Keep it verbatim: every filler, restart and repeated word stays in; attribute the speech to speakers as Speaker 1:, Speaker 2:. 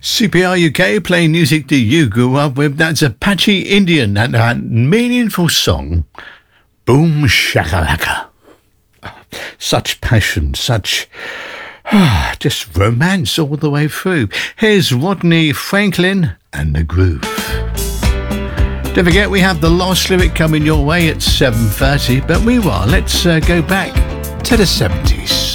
Speaker 1: C P R U K playing music that you grew up with. That's Apache Indian and that meaningful song, Boom Shakalaka. Such passion, such ah, just romance all the way through. Here's Rodney Franklin and the Groove. Don't forget, we have the last lyric coming your way at seven thirty, but meanwhile, let's uh, go back to the seventies.